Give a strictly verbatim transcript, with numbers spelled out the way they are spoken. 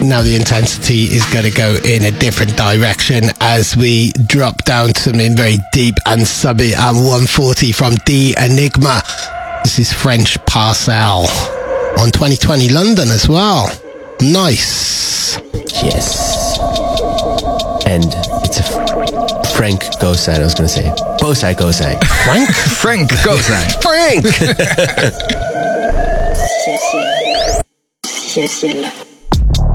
Now the intensity is going to go in a different direction as we drop down to something very deep and subby at one forty from D Enigma. This is French Parcel on twenty twenty London as well. Nice. Yes. And it's a Frank Gosai, I was going to say. Bosai Gosai. Frank? Frank Gosai. Frank! Cécile. Cécile.